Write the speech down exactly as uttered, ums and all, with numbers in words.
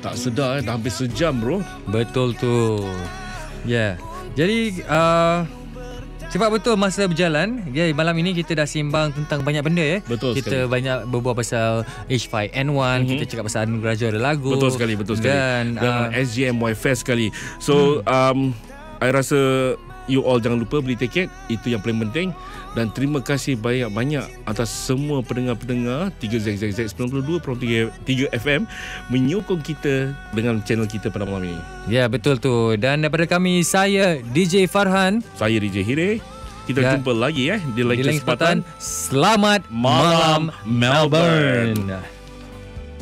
Tak sedar eh, dah hampir sejam bro. Betul tu. Ya. Yeah. Jadi uh, cepat betul masa berjalan. Ya, malam ini kita dah sembang tentang banyak benda ya. Betul kita sekali. banyak berbual pasal H five N one, mm-hmm. kita cakap pasal Anugerah Juara Lagu. Betul sekali, betul sekali. Dan, Dan uh, S G M Y Fest sekali. So hmm. um, I rasa you all jangan lupa beli tiket. Itu yang paling penting. Dan terima kasih banyak-banyak atas semua pendengar-pendengar tiga Z Z Z sembilan puluh dua perpuluhan tiga F M menyokong kita dengan channel kita pada malam ini. Ya, betul tu. Dan daripada kami, saya D J Farhan, saya D J Hire. Kita ya. jumpa lagi eh di lain kesempatan. Selamat malam, malam Melbourne. Melbourne.